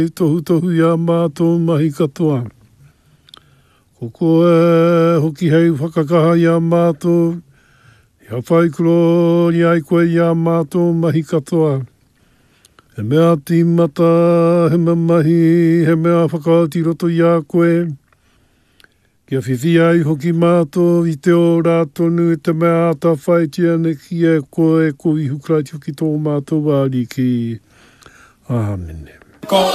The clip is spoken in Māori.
Tohu tohu ia mātou mahi katoa. Ko koe hoki hei whakakaha ia mātou. Ia whaikuro ni ai koe ia mātou mahi katoa. He mea tīmata, he mea mahi, he mea whakaoti roto ia koe. Kia whiwhi ai hoki mātou i te ora tonu e te mea ata whaitia ne ki e koe ko i hukraiti hoki tō mātou wāri ki. Āmene.